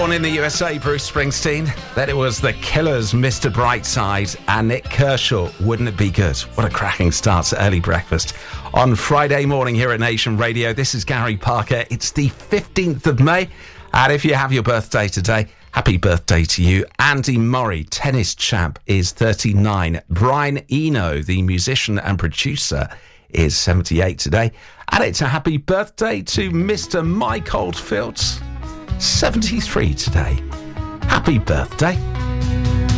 Born in the USA, Bruce Springsteen. Then it was The Killers, Mr. Brightside, and Nick Kershaw, Wouldn't It Be Good? What a cracking start to Early Breakfast on Friday morning here at Nation Radio. This is Gary Parker. It's the 15th of May, and if you have your birthday today, happy birthday to you. Andy Murray, tennis champ, is 39. Brian Eno, the musician and producer, is 78 today. And it's a happy birthday to Mr. Mike Oldfield, 73 today. Happy birthday.